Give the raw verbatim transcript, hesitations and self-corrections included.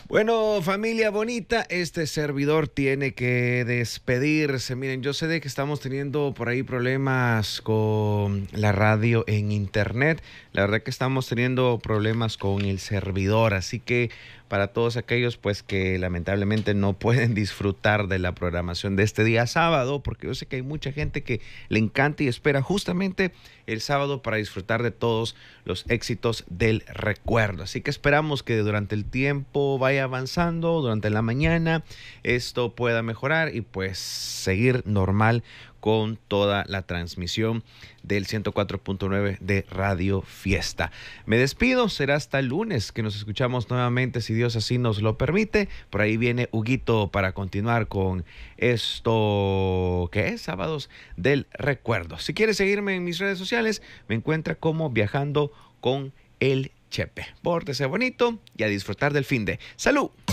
Bueno, familia bonita, este servidor tiene que despedirse. Miren, yo sé de que estamos teniendo por ahí problemas con la radio en internet. La verdad que estamos teniendo problemas con el servidor, así que para todos aquellos pues que lamentablemente no pueden disfrutar de la programación de este día sábado, porque yo sé que hay mucha gente que le encanta y espera justamente el sábado para disfrutar de todos los éxitos del recuerdo. Así que esperamos que durante el tiempo vaya avanzando, durante la mañana esto pueda mejorar y pues seguir normal con toda la transmisión del ciento cuatro punto nueve de Radio Fiesta. Me despido, será hasta el lunes que nos escuchamos nuevamente, si Dios así nos lo permite. Por ahí viene Huguito para continuar con esto que es Sábados del Recuerdo. Si quieres seguirme en mis redes sociales, me encuentra como Viajando con el Chepe. Pórtese bonito y a disfrutar del finde. ¡Salud!